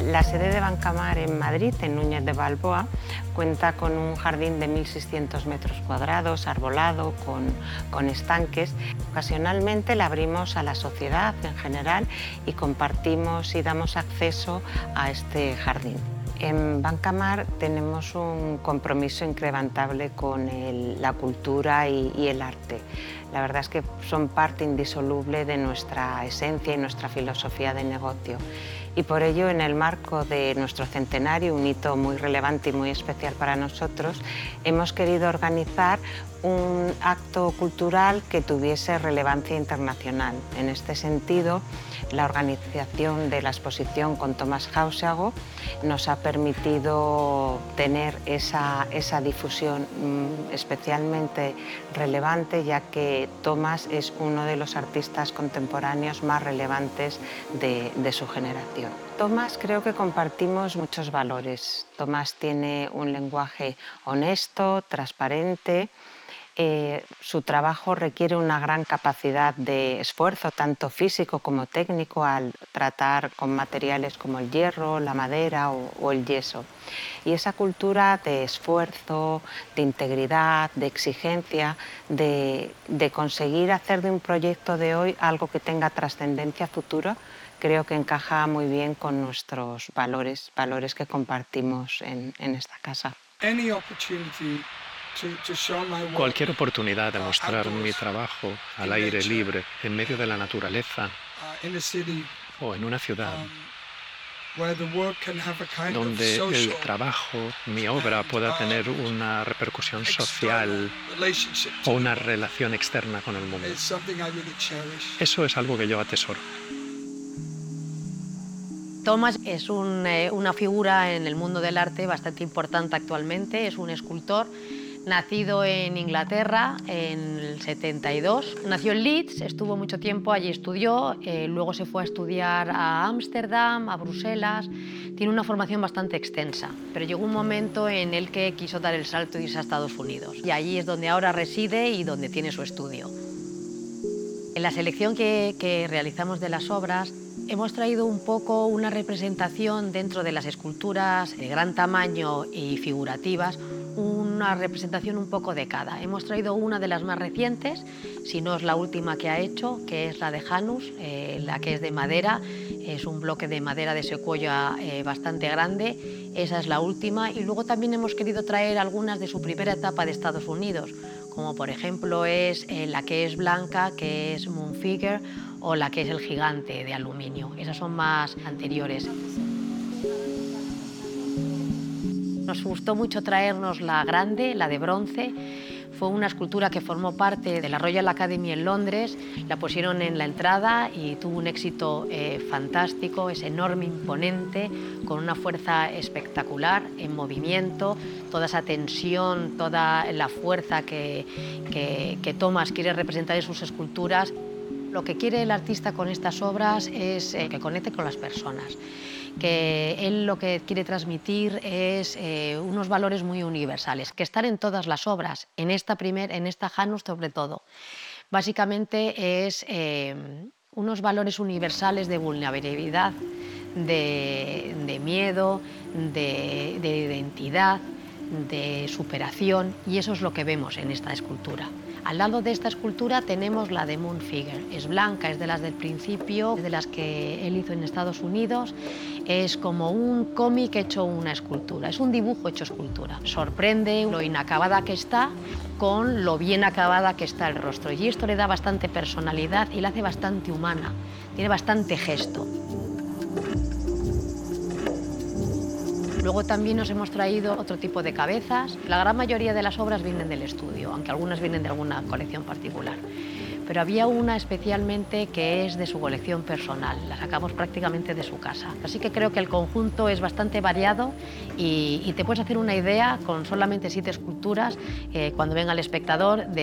La sede de Bancamar en Madrid, en Núñez de Balboa, cuenta con un jardín de 1.600 metros cuadrados, arbolado, con estanques. Ocasionalmente la abrimos a la sociedad en general y compartimos y damos acceso a este jardín. En Bancamar tenemos un compromiso incrementable con la cultura y el arte. La verdad es que son parte indisoluble de nuestra esencia y nuestra filosofía de negocio. Y por ello, en el marco de nuestro centenario, un hito muy relevante y muy especial para nosotros, hemos querido organizar un acto cultural que tuviese relevancia internacional. En este sentido, la organización de la exposición con Thomas Hausago nos ha permitido tener esa difusión especialmente relevante, ya que Thomas es uno de los artistas contemporáneos más relevantes de su generación. Thomas, creo que compartimos muchos valores. Thomas tiene un lenguaje honesto, transparente. Su trabajo requiere una gran capacidad de esfuerzo, tanto físico como técnico, al tratar con materiales como el hierro, la madera o el yeso. Y esa cultura de esfuerzo, de integridad, de exigencia, de conseguir hacer de un proyecto de hoy algo que tenga trascendencia futura, creo que encaja muy bien con nuestros valores que compartimos en esta casa. Cualquier oportunidad de mostrar mi trabajo al aire libre, en medio de la naturaleza o en una ciudad donde el trabajo, mi obra, pueda tener una repercusión social o una relación externa con el mundo. Eso es algo que yo atesoro. Thomas es una figura en el mundo del arte bastante importante actualmente. Es un escultor nacido en Inglaterra en el 72. Nació en Leeds, estuvo mucho tiempo allí, estudió, luego se fue a estudiar a Ámsterdam, a Bruselas. Tiene una formación bastante extensa, pero llegó un momento en el que quiso dar el salto y irse a Estados Unidos. Y allí es donde ahora reside y donde tiene su estudio. En la selección que realizamos de las obras, hemos traído un poco una representación dentro de las esculturas de gran tamaño y figurativas, una representación un poco de cada. Hemos traído una de las más recientes, si no es la última que ha hecho, que es la de Janus, la que es de madera. Es un bloque de madera de secuoya bastante grande. Esa es la última. Y luego también hemos querido traer algunas de su primera etapa de Estados Unidos, como por ejemplo es la que es blanca, que es Moonfigure, o la que es el gigante de aluminio. Esas son más anteriores. Nos gustó mucho traernos la grande, la de bronce. Fue una escultura que formó parte de la Royal Academy en Londres. La pusieron en la entrada y tuvo un éxito fantástico. Es enorme, imponente, con una fuerza espectacular, en movimiento. Toda esa tensión, toda la fuerza que Thomas quiere representar en sus esculturas. Lo que quiere el artista con estas obras es que conecte con las personas, que él lo que quiere transmitir es unos valores muy universales, que están en todas las obras, en esta Janus sobre todo. Básicamente es unos valores universales de vulnerabilidad, de miedo, de identidad, de superación, y eso es lo que vemos en esta escultura. Al lado de esta escultura tenemos la de Moonfigure. Es blanca, es de las del principio, de las que él hizo en Estados Unidos. Es como un cómic hecho una escultura, es un dibujo hecho escultura. Sorprende lo inacabada que está con lo bien acabada que está el rostro. Y esto le da bastante personalidad y la hace bastante humana, tiene bastante gesto. Luego también nos hemos traído otro tipo de cabezas. La gran mayoría de las obras vienen del estudio, aunque algunas vienen de alguna colección particular. Pero había una especialmente que es de su colección personal, la sacamos prácticamente de su casa. Así que creo que el conjunto es bastante variado y te puedes hacer una idea con solamente 7 esculturas cuando venga el espectador